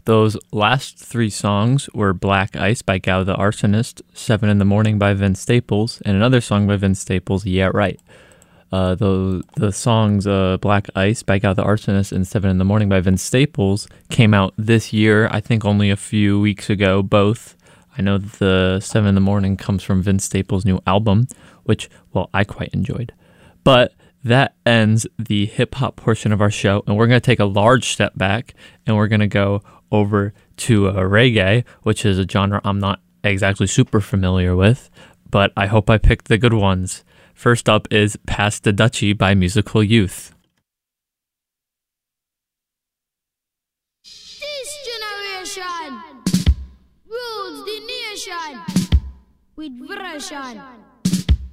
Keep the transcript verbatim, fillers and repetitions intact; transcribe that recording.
Those last three songs were Black Ice by Gow the Arsonist, Seven in the Morning by Vince Staples, and another song by Vince Staples, Yeah Right. Uh, the the songs uh, Black Ice by Gow the Arsonist and Seven in the Morning by Vince Staples came out this year, I think only a few weeks ago, both. I know that the Seven in the Morning comes from Vince Staples' new album, which, well, I quite enjoyed. But that ends the hip-hop portion of our show, and we're going to take a large step back, and we're going to go over to uh, reggae, which is a genre I'm not exactly super familiar with, but I hope I picked the good ones. First up is Pass the Dutchie by Musical Youth. This generation rules the nation with version.